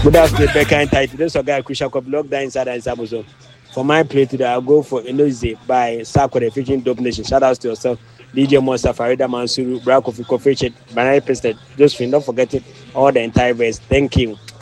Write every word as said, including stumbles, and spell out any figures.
Good afternoon, Becca and Title. This is a guy, Krisha Kobe, locked down inside and Sabuzo. For my play today, I'll go for Enoze by Sako, the featuring Dope Nation. Shout out to yourself, D J Monster, Farida Mansuru, Braco, Fiko, Fitchet, Banana Pested, Josephine. Don't forget it, all the entire verse. Thank you.